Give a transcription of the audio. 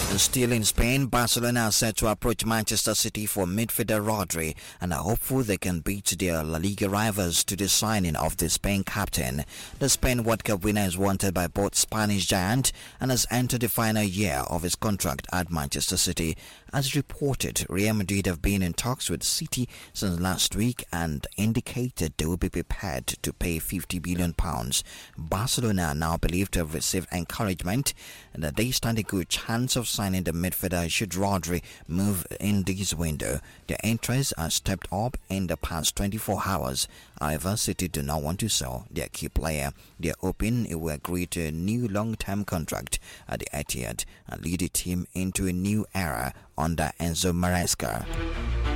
Still in Spain, Barcelona are set to approach Manchester City for midfielder Rodri and are hopeful they can beat their La Liga rivals to the signing of the Spain captain. The Spain World Cup winner is wanted by both Spanish giant and has entered the final year of his contract at Manchester City. As reported, Real Madrid have been in talks with City since last week and indicated they will be prepared to pay £50 billion. Barcelona are now believed to have received encouragement and that they stand a good chance of signing the midfielder should Rodri move in this window. Their interest has stepped up in the past 24 hours. However, City do not want to sell their key player. They are hoping it will agree to a new long-term contract at the Etihad and lead the team into a new era under Enzo Maresca.